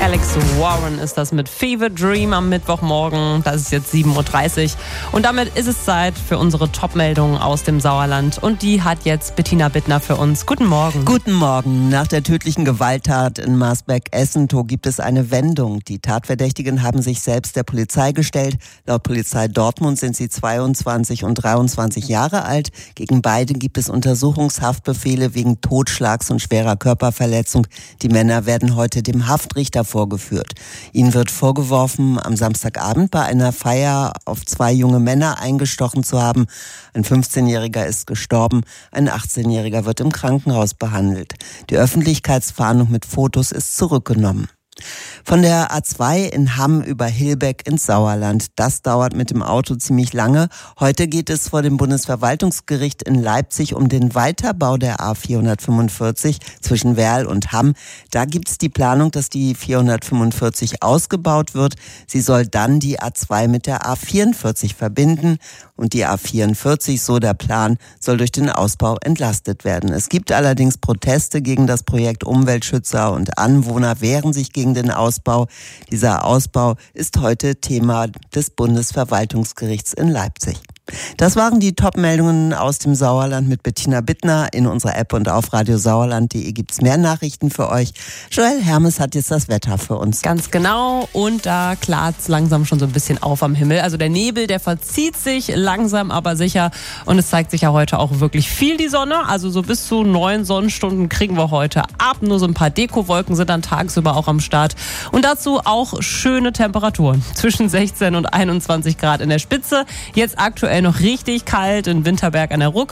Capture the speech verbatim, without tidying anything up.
Alex Warren ist das mit Fever Dream am Mittwochmorgen. Das ist jetzt sieben Uhr dreißig. Und damit ist es Zeit für unsere Top-Meldungen aus dem Sauerland. Und die hat jetzt Bettina Bittner für uns. Guten Morgen. Guten Morgen. Nach der tödlichen Gewalttat in Marsberg-Essentow gibt es eine Wendung. Die Tatverdächtigen haben sich selbst der Polizei gestellt. Laut Polizei Dortmund sind sie zweiundzwanzig und dreiundzwanzig Jahre alt. Gegen beide gibt es Untersuchungshaftbefehle wegen Totschlags und schwerer Körperverletzung. Die Männer werden heute dem Haftrichter vorgeführt. Ihnen wird vorgeworfen, am Samstagabend bei einer Feier auf zwei junge Männer eingestochen zu haben. Ein fünfzehnjähriger ist gestorben, ein achtzehnjähriger wird im Krankenhaus behandelt. Die Öffentlichkeitsfahndung mit Fotos ist zurückgenommen. Von der A zwei in Hamm über Hilbeck ins Sauerland. Das dauert mit dem Auto ziemlich lange. Heute geht es vor dem Bundesverwaltungsgericht in Leipzig um den Weiterbau der A vierhundertfünfundvierzig zwischen Werl und Hamm. Da gibt es die Planung, dass die vierhundertfünfundvierzig ausgebaut wird. Sie soll dann die A zwei mit der A vierundvierzig verbinden. Und die A vierundvierzig, so der Plan, soll durch den Ausbau entlastet werden. Es gibt allerdings Proteste gegen das Projekt. Umweltschützer und Anwohner wehren sich gegen den Ausbau. Dieser Ausbau ist heute Thema des Bundesverwaltungsgerichts in Leipzig. Das waren die Top-Meldungen aus dem Sauerland mit Bettina Bittner. In unserer App und auf radiosauerland punkt de gibt's mehr Nachrichten für euch. Joel Hermes hat jetzt das Wetter für uns. Ganz genau. Und da klart's langsam schon so ein bisschen auf am Himmel. Also der Nebel, der verzieht sich langsam, aber sicher. Und es zeigt sich ja heute auch wirklich viel die Sonne. Also so bis zu neun Sonnenstunden kriegen wir heute ab. Nur so ein paar Dekowolken sind dann tagsüber auch am Start. Und dazu auch schöne Temperaturen. Zwischen sechzehn und einundzwanzig Grad in der Spitze. Jetzt aktuell noch richtig kalt in Winterberg an der Ruck.